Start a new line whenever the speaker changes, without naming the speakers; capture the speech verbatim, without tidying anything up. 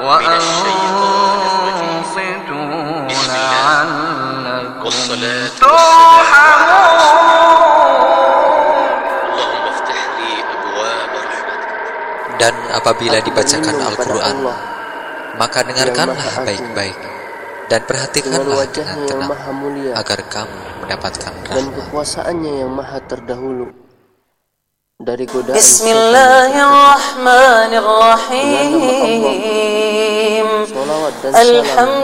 من الشيطان الرجيم بسم الله والصلاة والسلام اللهم افتح لي أبواب رحمتك.
Dan apabila dibacakan Al-Quran, maka dengarkanlah baik-baik dan perhatikanlah dengan tenang agar kamu mendapatkan rahmat.
Dan kekuasaannya yang maha terdahulu dari godaan.
Bismillahirrahmanirrahim.